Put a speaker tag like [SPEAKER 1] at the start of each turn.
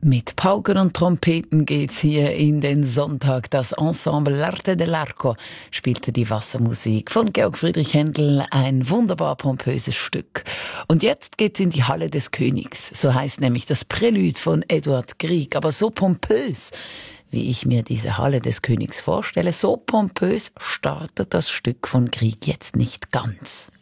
[SPEAKER 1] Mit Pauken und Trompeten geht's hier in den Sonntag. Das Ensemble L'Arte dell'Arco spielte die Wassermusik von Georg Friedrich Händel, ein wunderbar pompöses Stück. Und jetzt geht's in die Halle des Königs. So heißt nämlich das Prälude von Eduard Grieg. Aber so pompös, wie ich mir diese Halle des Königs vorstelle, so pompös startet das Stück von Grieg jetzt nicht ganz.